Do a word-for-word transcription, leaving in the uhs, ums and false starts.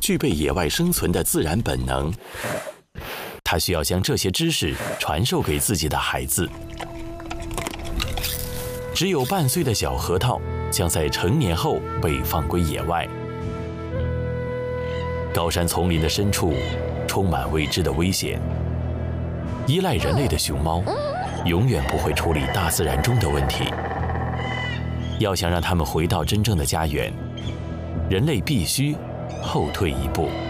具备野外生存的自然本能。他需要将这些知识传授给自己的孩子。只有半岁的小核桃将在成年后被放归野外。高山丛林的深处充满未知的危险。依赖人类的熊猫，永远不会处理大自然中的问题。要想让它们回到真正的家园，人类必须后退一步。